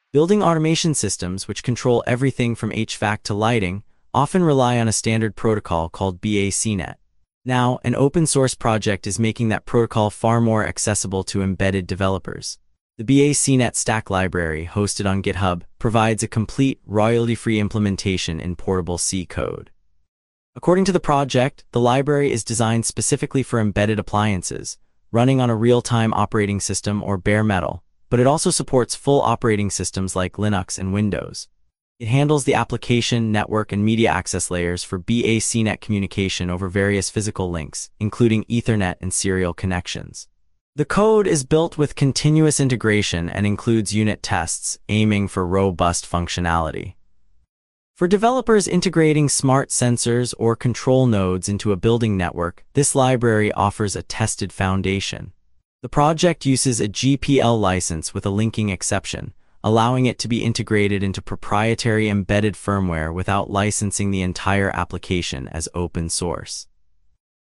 Building automation systems, which control everything from HVAC to lighting, often rely on a standard protocol called BACnet. Now, an open-source project is making that protocol far more accessible to embedded developers. The BACnet Stack library, hosted on GitHub, provides a complete, royalty-free implementation in portable C code. According to the project, the library is designed specifically for embedded appliances, running on a real-time operating system or bare metal, but it also supports full operating systems like Linux and Windows. It handles the application, network, and media access layers for BACnet communication over various physical links, including Ethernet and serial connections. The code is built with continuous integration and includes unit tests, aiming for robust functionality. For developers integrating smart sensors or control nodes into a building network, this library offers a tested foundation. The project uses a GPL license with a linking exception, allowing it to be integrated into proprietary embedded firmware without licensing the entire application as open source.